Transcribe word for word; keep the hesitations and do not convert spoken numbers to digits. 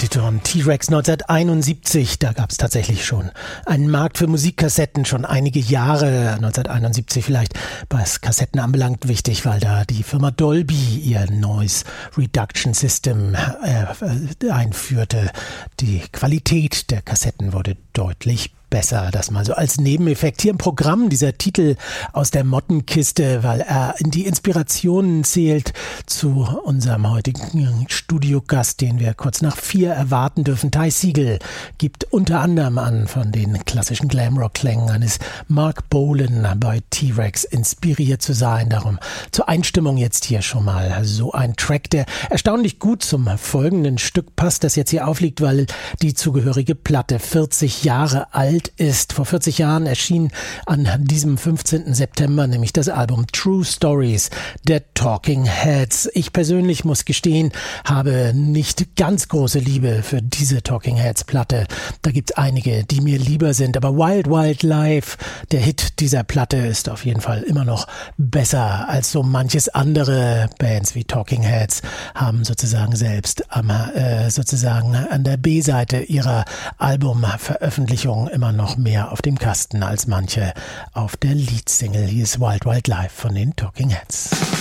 Magneton, T-Rex neunzehnhunderteinundsiebzig, da gab es tatsächlich schon einen Markt für Musikkassetten, schon einige Jahre, neunzehnhunderteinundsiebzig vielleicht, was Kassetten anbelangt, wichtig, weil da die Firma Dolby ihr Noise Reduction System äh, einführte. Die Qualität der Kassetten wurde deutlich besser, das mal so als Nebeneffekt. Hier im Programm dieser Titel aus der Mottenkiste, weil er in die Inspirationen zählt zu unserem heutigen Studiogast, den wir kurz nach vier erwarten dürfen. Ty Segall gibt unter anderem an, von den klassischen Glamrock-Klängen eines Mark Bolan bei T-Rex inspiriert zu sein. Darum zur Einstimmung jetzt hier schon mal so ein Track, der erstaunlich gut zum folgenden Stück passt, das jetzt hier aufliegt, weil die zugehörige Platte vierzig Jahre alt ist. Vor vierzig Jahren erschien an diesem fünfzehnten September nämlich das Album True Stories der Talking Heads. Ich persönlich muss gestehen, habe nicht ganz große Liebe für diese Talking Heads Platte. Da gibt es einige, die mir lieber sind, aber Wild Wild Life, der Hit dieser Platte, ist auf jeden Fall immer noch besser als so manches andere. Bands wie Talking Heads haben sozusagen selbst am, äh, sozusagen an der B-Seite ihrer Albumveröffentlichung immer noch mehr auf dem Kasten als manche auf der Leadsingle. Hier ist Wild Wild Life von den Talking Heads.